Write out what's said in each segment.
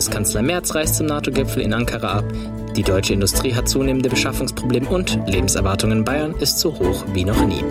Bundeskanzler Merz reist zum NATO-Gipfel in Ankara ab. Die deutsche Industrie hat zunehmende Beschaffungsprobleme und Lebenserwartung in Bayern ist so hoch wie noch nie.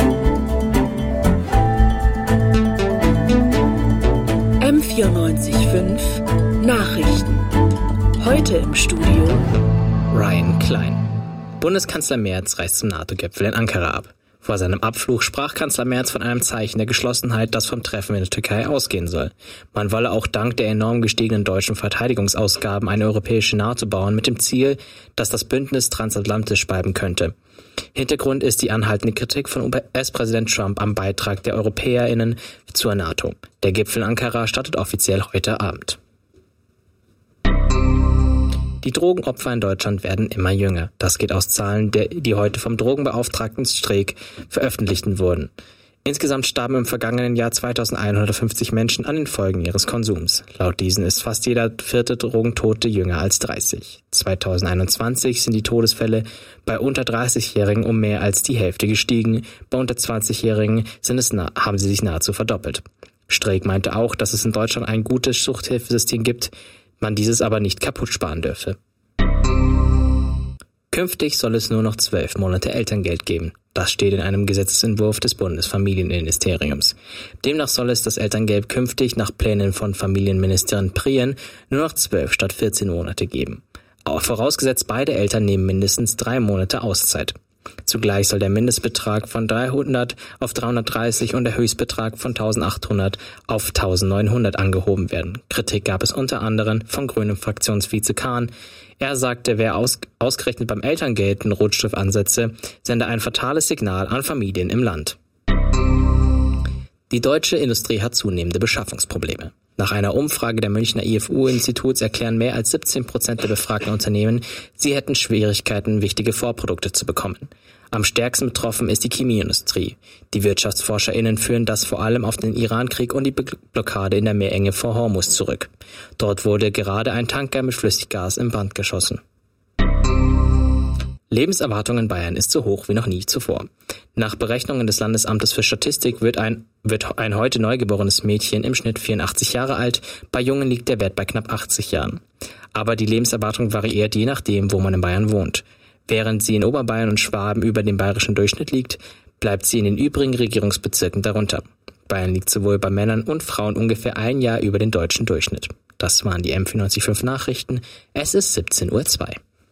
M94.5 Nachrichten. Heute im Studio Ryan Klein. Bundeskanzler Merz reist zum NATO-Gipfel in Ankara ab. Vor seinem Abflug sprach Kanzler Merz von einem Zeichen der Geschlossenheit, das vom Treffen in der Türkei ausgehen soll. Man wolle auch dank der enorm gestiegenen deutschen Verteidigungsausgaben eine europäische NATO bauen, mit dem Ziel, dass das Bündnis transatlantisch bleiben könnte. Hintergrund ist die anhaltende Kritik von US-Präsident Trump am Beitrag der EuropäerInnen zur NATO. Der Gipfel in Ankara startet offiziell heute Abend. Die Drogenopfer in Deutschland werden immer jünger. Das geht aus Zahlen, die heute vom Drogenbeauftragten Streeck veröffentlicht wurden. Insgesamt starben im vergangenen Jahr 2150 Menschen an den Folgen ihres Konsums. Laut diesen ist fast jeder vierte Drogentote jünger als 30. 2021 sind die Todesfälle bei unter 30-Jährigen um mehr als die Hälfte gestiegen. Bei unter 20-Jährigen haben sie sich nahezu verdoppelt. Streeck meinte auch, dass es in Deutschland ein gutes Suchthilfesystem gibt, man dieses aber nicht kaputt sparen dürfe. Künftig soll es nur noch 12 Monate Elterngeld geben. Das steht in einem Gesetzesentwurf des Bundesfamilienministeriums. Demnach soll es das Elterngeld künftig nach Plänen von Familienministerin Prien nur noch 12 statt 14 Monate geben. Auch vorausgesetzt, beide Eltern nehmen mindestens 3 Monate Auszeit. Zugleich soll der Mindestbetrag von 300 auf 330 und der Höchstbetrag von 1800 auf 1900 angehoben werden. Kritik gab es unter anderem vom grünen Fraktionsvize Kahn. Er sagte, wer ausgerechnet beim Elterngeld einen Rotstift ansetze, sende ein fatales Signal an Familien im Land. Die deutsche Industrie hat zunehmende Beschaffungsprobleme. Nach einer Umfrage der Münchner IFU-Instituts erklären mehr als 17% der befragten Unternehmen, sie hätten Schwierigkeiten, wichtige Vorprodukte zu bekommen. Am stärksten betroffen ist die Chemieindustrie. Die WirtschaftsforscherInnen führen das vor allem auf den Irankrieg und die Blockade in der Meerenge vor Hormuz zurück. Dort wurde gerade ein Tanker mit Flüssiggas in Brand geschossen. Lebenserwartung in Bayern ist so hoch wie noch nie zuvor. Nach Berechnungen des Landesamtes für Statistik wird ein heute neugeborenes Mädchen im Schnitt 84 Jahre alt, bei Jungen liegt der Wert bei knapp 80 Jahren. Aber die Lebenserwartung variiert je nachdem, wo man in Bayern wohnt. Während sie in Oberbayern und Schwaben über dem bayerischen Durchschnitt liegt, bleibt sie in den übrigen Regierungsbezirken darunter. Bayern liegt sowohl bei Männern und Frauen ungefähr ein Jahr über den deutschen Durchschnitt. Das waren die M94.5 Nachrichten. Es ist 17:02 Uhr.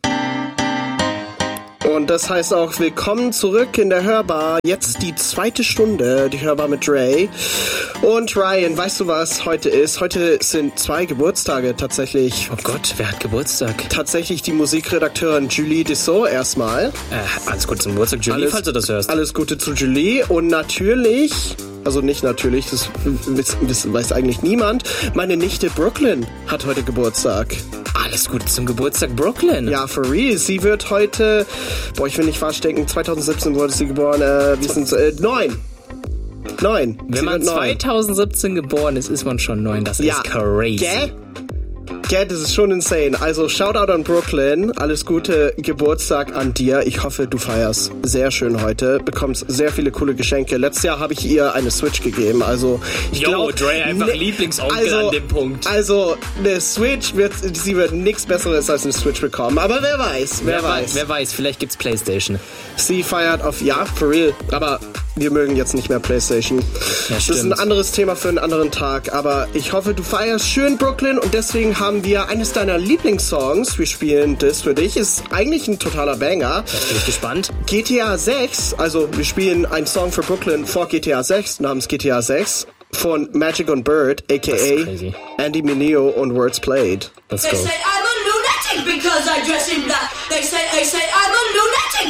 Und das heißt auch, willkommen zurück in der Hörbar. Jetzt die zweite Stunde, die Hörbar mit Dre. Und Ryan, weißt du, was heute ist? Heute sind 2 Geburtstage tatsächlich. Oh Gott, wer hat Geburtstag? Tatsächlich die Musikredakteurin Julie Dessau erstmal. Alles Gute zum Geburtstag, Julie, falls du das hörst. Alles Gute zu Julie. Und natürlich, also nicht natürlich, das weiß eigentlich niemand, meine Nichte Brooklyn hat heute Geburtstag. Alles Gute zum Geburtstag, Brooklyn. Ja, for real. Sie wird heute, ich will nicht falsch denken, 2017 wurde sie geboren, 9. Wenn man 2017 geboren ist, ist man schon 9. Das ist crazy. Ja, das ist schon insane. Also, Shoutout an Brooklyn. Alles Gute Geburtstag an dir. Ich hoffe, du feierst sehr schön heute. Bekommst sehr viele coole Geschenke. Letztes Jahr habe ich ihr eine Switch gegeben. Also, ich glaube... Dre, einfach Lieblingsonkel an dem Punkt. Also, eine Switch sie wird nichts Besseres als eine Switch bekommen. Aber wer weiß. Wer weiß, vielleicht gibt's PlayStation. Sie feiert for real. Aber wir mögen jetzt nicht mehr PlayStation. Ja, das ist ein anderes Thema für einen anderen Tag. Aber ich hoffe, du feierst schön, Brooklyn. Und deswegen haben wir eines deiner Lieblingssongs. Wir spielen das für dich. Ist eigentlich ein totaler Banger. Da bin ich gespannt. GTA 6. Also, wir spielen einen Song für Brooklyn vor GTA 6 namens GTA 6 von Magic on Bird, a.k.a. Andy Mineo und Words Played. Let's go. They say I'm a lunatic because I dress in black. They say I'm a lunatic